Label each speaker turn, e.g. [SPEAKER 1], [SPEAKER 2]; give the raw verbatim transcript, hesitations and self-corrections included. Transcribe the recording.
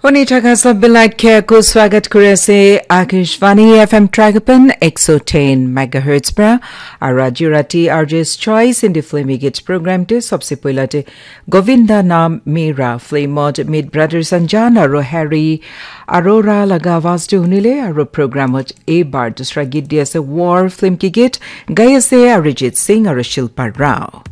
[SPEAKER 1] শুনি থকা সববিলাকে কো স্বাগত কৰি আছে Akashvani F M ট্ৰাগপন one oh ten মেগাহাৰ্টজ পৰা আৰু আজি ৰাতি আৰজেছ চইচ ইন দি ফিল্মি গিটছ প্ৰগ্ৰামটো সবসে পহিলাতে গোবিন্দা নাম মেৰা ফিল্মত মিড ব্ৰাদাৰ্ছ অঞ্জান আৰু হেৰি আৰোৰা লগা আৱাজটো শুনিলে আৰু প্ৰগ্ৰামত এইবাৰ দুসৰা গীত দি আছে ৱাৰ ফিল্ম কি গীত গাই আছে অৰিজিত সিং আৰু শিল্পা ৰাও